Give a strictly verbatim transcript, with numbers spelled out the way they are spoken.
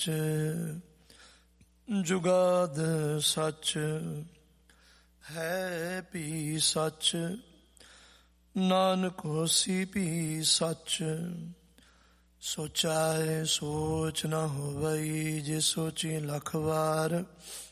ਜੁਗਾਦ ਸੱਚ ਹੈ ਭੀ ਸੱਚ, ਨਾਨਕ ਹੋਸੀ ਭੀ ਸੱਚ। ਸੋਚਾਏ ਸੋਚ ਨਾ ਹੋਵਈ, ਜੇ ਸੋਚੀ ਲੱਖ ਵਾਰ